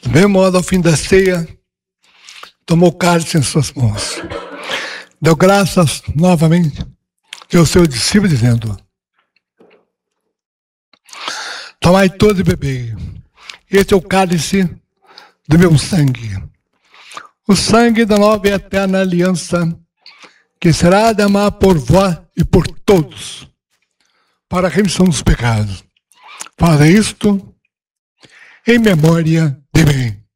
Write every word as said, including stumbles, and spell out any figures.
Do mesmo modo, ao fim da ceia, tomou o cálice em suas mãos. Deu graças novamente ao seu discípulo, dizendo: tomai todos e bebei. Este é o cálice do meu sangue. O sangue da nova e eterna aliança, que será derramado por vós e por todos, para a remissão dos pecados. Faça isto em memória de mim.